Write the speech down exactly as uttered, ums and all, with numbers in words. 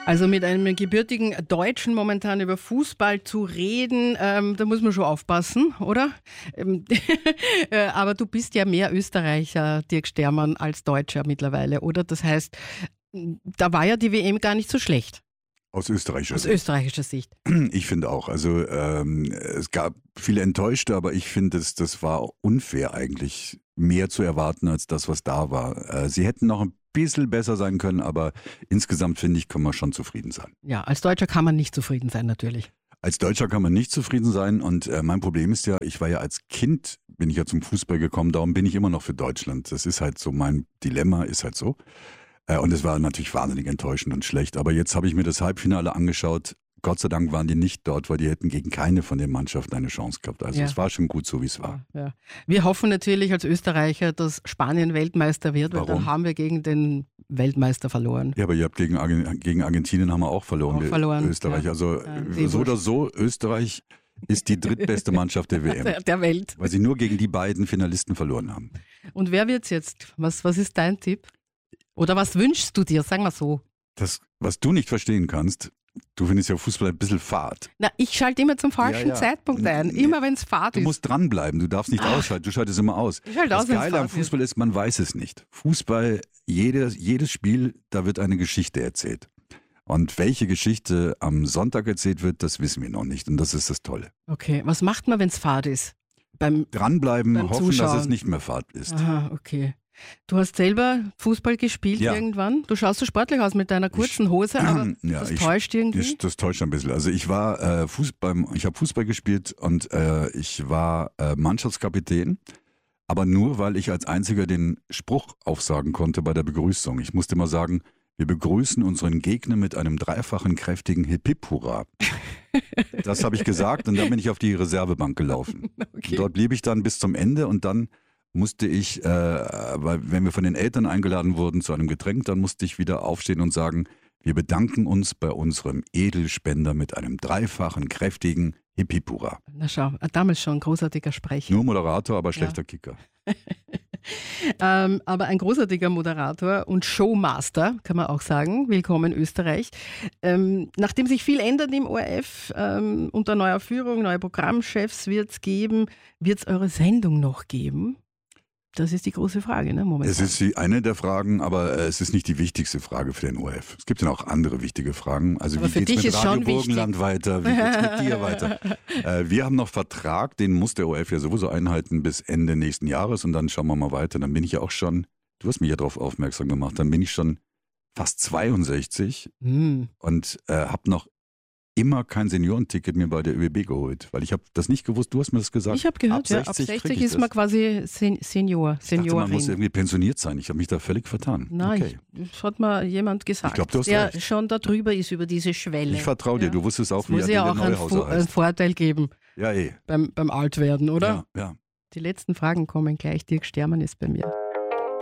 Also mit einem gebürtigen Deutschen momentan über Fußball zu reden, ähm, da muss man schon aufpassen, oder? Ähm, äh, aber du bist ja mehr Österreicher, Dirk Stermann, als Deutscher mittlerweile, oder? Das heißt, da war ja die W M gar nicht so schlecht. Aus österreichischer Aus Sicht. österreichischer Sicht. Ich finde auch. Also ähm, es gab viele Enttäuschte, aber ich finde, das, das war unfair eigentlich, mehr zu erwarten als das, was da war. Äh, sie hätten noch ein bisschen besser sein können, aber insgesamt finde ich, können wir schon zufrieden sein. Ja, als Deutscher kann man nicht zufrieden sein, natürlich. Als Deutscher kann man nicht zufrieden sein und äh, mein Problem ist ja, ich war ja als Kind, bin ich ja zum Fußball gekommen, darum bin ich immer noch für Deutschland. Das ist halt so, mein Dilemma ist halt so. Äh, und es war natürlich wahnsinnig enttäuschend und schlecht. Aber jetzt habe ich mir das Halbfinale angeschaut. Gott sei Dank waren die nicht dort, weil die hätten gegen keine von den Mannschaften eine Chance gehabt. Also Ja. es war schon gut so, wie es war. Ja. Wir hoffen natürlich als Österreicher, dass Spanien Weltmeister wird, weil Warum? dann haben wir gegen den Weltmeister verloren. Ja, aber ihr habt gegen, Argen- gegen Argentinien haben wir auch verloren, Auch wir verloren, Österreich. ja. Also Ja, äh, die so oder so, Österreich ist die drittbeste Mannschaft der W M. Der, der Welt. Weil sie nur gegen die beiden Finalisten verloren haben. Und wer wird's jetzt? Was, was ist dein Tipp? Oder was wünschst du dir? Sagen wir so. Das, was du nicht verstehen kannst, du findest ja Fußball ein bisschen fad. Na, ich schalte immer zum falschen Ja, ja. Zeitpunkt ein. Nee. Immer wenn es Fahrt Du ist. musst dranbleiben, du darfst nicht Ach. ausschalten, du schaltest immer aus. Ich schalte Das aus, wenn's Geile am Fahrt ist. Fußball ist, man weiß es nicht. Fußball, jedes, jedes Spiel, da wird eine Geschichte erzählt. Und welche Geschichte am Sonntag erzählt wird, das wissen wir noch nicht. Und das ist das Tolle. Okay, was macht man, wenn es Fahrt ist? Beim, Dranbleiben, Beim hoffen, dass Zuschauen. es nicht mehr Fahrt ist. aha, okay. Du hast selber Fußball gespielt Ja. irgendwann. Du schaust so sportlich aus mit deiner kurzen Hose, aber Ja, das ich- täuscht irgendwie. Das, das täuscht ein bisschen. Also ich war äh, Fußball, ich habe Fußball gespielt und äh, ich war äh, Mannschaftskapitän, aber nur, weil ich als einziger den Spruch aufsagen konnte bei der Begrüßung. Ich musste immer sagen, wir begrüßen unseren Gegner mit einem dreifachen kräftigen Hip Hip Hurra. Das habe ich gesagt und dann bin ich auf die Reservebank gelaufen. Okay. Dort blieb ich dann bis zum Ende und dann musste ich, äh, weil wenn wir von den Eltern eingeladen wurden zu einem Getränk, dann musste ich wieder aufstehen und sagen, wir bedanken uns bei unserem Edelspender mit einem dreifachen, kräftigen Hip Hip Hurra. Na schau, damals schon ein großartiger Sprecher. Nur Moderator, aber schlechter Kicker. Ähm, aber ein großartiger Moderator und Showmaster, kann man auch sagen. Willkommen Österreich. Ähm, nachdem sich viel ändert im O R F, ähm, unter neuer Führung, neue Programmchefs wird es geben, wird es eure Sendung noch geben? Das ist die große Frage, ne, momentan. Es ist die eine der Fragen, aber äh, es ist nicht die wichtigste Frage für den O R F. Es gibt ja noch andere wichtige Fragen. Also Aber wie für geht's dich mit ist schon Radio Burgenland weiter? Wie geht's mit dir weiter? Äh, wir haben noch Vertrag, den muss der O R F ja sowieso einhalten bis Ende nächsten Jahres und dann schauen wir mal weiter. Dann bin ich ja auch schon, du hast mich ja darauf aufmerksam gemacht, dann bin ich schon fast zweiundsechzig Hm. und äh, habe noch immer kein Seniorenticket mir bei der Ö B B geholt, weil ich habe das nicht gewusst, du hast mir das gesagt. Ich habe gehört, ab ja, sechzig, ab krieg sechzig ich ist das. man quasi Sen Senior, Ich dachte, man muss Seniorin. irgendwie pensioniert sein. Ich habe mich da völlig vertan. Nein, okay. ich, das hat mir jemand gesagt, Ich glaub, du hast der recht. schon da drüber ist über diese Schwelle. Ich vertraue dir, Ja. du wusstest auch, Es wie muss ja der auch einen, Neuhauser Vo einen heißt. Vorteil geben Ja, eh. beim, beim Altwerden, oder? Ja, ja. Die letzten Fragen kommen gleich. Dirk Stermann ist bei mir.